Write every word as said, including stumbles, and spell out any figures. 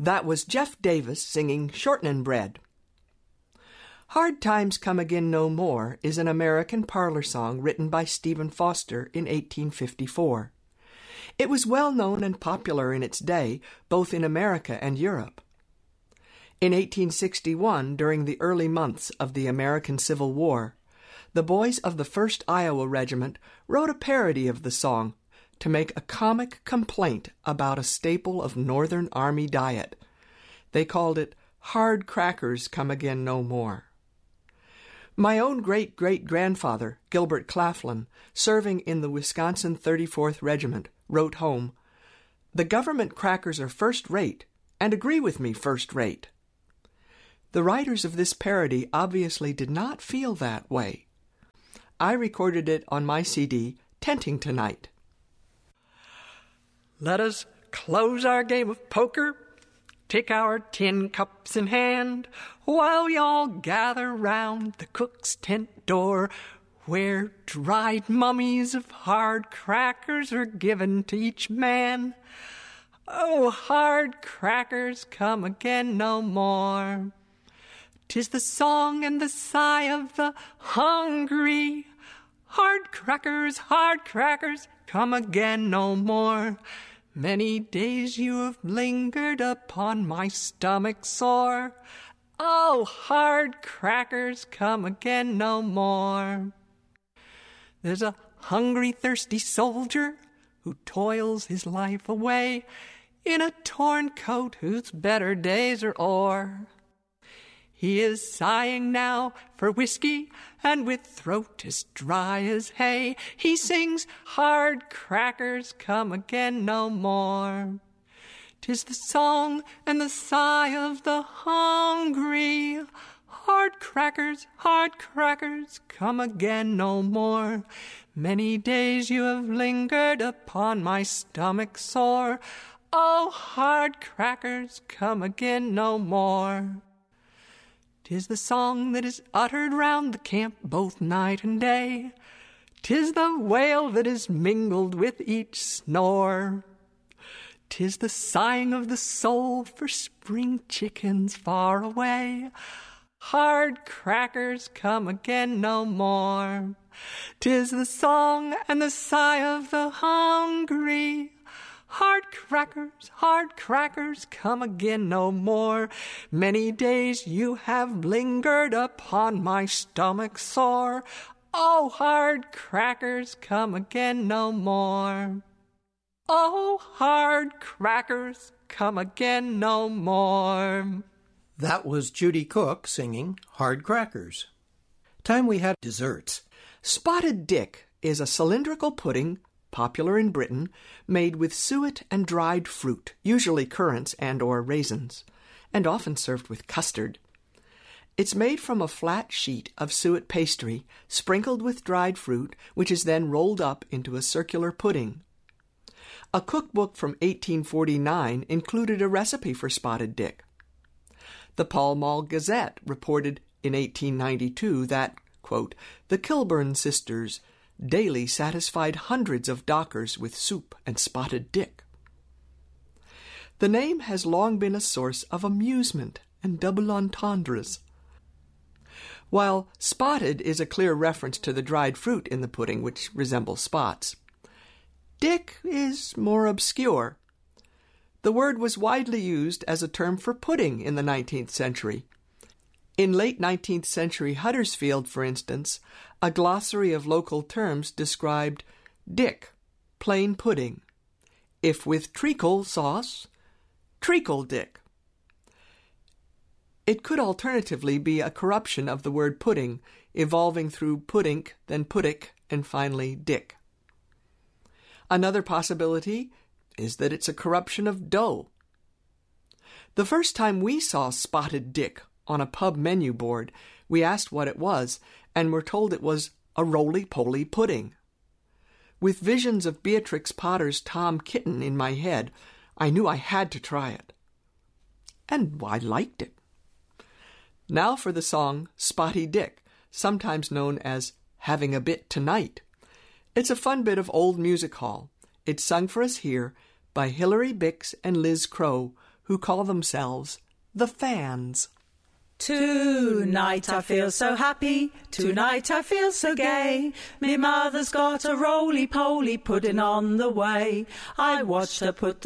That was Jeff Davis singing Shortening Bread. Hard Times Come Again No More is an American parlor song written by Stephen Foster in eighteen fifty-four. It was well known and popular in its day, both in America and Europe. In eighteen sixty-one, during the early months of the American Civil War, the boys of the first Iowa Regiment wrote a parody of the song to make a comic complaint about a staple of Northern Army diet. They called it Hard Crackers Come Again No More. My own great-great-grandfather, Gilbert Claflin, serving in the Wisconsin thirty-fourth Regiment, wrote home, "The government crackers are first-rate, and agree with me first-rate." The writers of this parody obviously did not feel that way. I recorded it on my C D, Tenting Tonight. Let us close our game of poker, take our tin cups in hand, while we all gather round the cook's tent door, where dried mummies of hard crackers are given to each man. Oh, hard crackers come again no more. 'Tis the song and the sigh of the hungry. Hard crackers, hard crackers, come again no more. Many days you have lingered upon my stomach sore. Oh, hard crackers, come again no more. There's a hungry, thirsty soldier who toils his life away in a torn coat whose better days are o'er. He is sighing now for whiskey, and with throat as dry as hay, he sings, hard crackers come again no more. 'Tis the song and the sigh of the hungry. Hard crackers, hard crackers, come again no more. Many days you have lingered upon my stomach sore. Oh, hard crackers, come again no more. 'Tis the song that is uttered round the camp both night and day. 'Tis the wail that is mingled with each snore. 'Tis the sighing of the soul for spring chickens far away. Hard crackers come again no more. 'Tis the song and the sigh of the hungry. Hard crackers, hard crackers, come again no more. Many days you have lingered upon my stomach sore. Oh, hard crackers, come again no more. Oh, hard crackers, come again no more. That was Judy Cook singing Hard Crackers. Time we have desserts. Spotted Dick is a cylindrical pudding, popular in Britain, made with suet and dried fruit, usually currants and or raisins, and often served with custard. It's made from a flat sheet of suet pastry, sprinkled with dried fruit, which is then rolled up into a circular pudding. A cookbook from eighteen forty-nine included a recipe for Spotted Dick. The Pall Mall Gazette reported in eighteen ninety-two that, quote, the Kilburn sisters daily satisfied hundreds of dockers with soup and spotted dick. The name has long been a source of amusement and double entendres. While spotted is a clear reference to the dried fruit in the pudding, which resembles spots, dick is more obscure. The word was widely used as a term for pudding in the nineteenth century. In late nineteenth century Huddersfield, for instance, a glossary of local terms described dick, plain pudding. If with treacle sauce, treacle dick. It could alternatively be a corruption of the word pudding, evolving through puddink, then puddick, and finally dick. Another possibility is that it's a corruption of dough. The first time we saw spotted dick on a pub menu board, we asked what it was, and were told it was a roly-poly pudding. With visions of Beatrix Potter's Tom Kitten in my head, I knew I had to try it. And I liked it. Now for the song Spotty Dick, sometimes known as Having a Bit Tonight. It's a fun bit of old music hall. It's sung for us here by Hilary Bix and Liz Crow who call themselves the Fans. Tonight I feel so happy, tonight I feel so gay. Me mother's got a roly-poly pudding on the way. I watched her put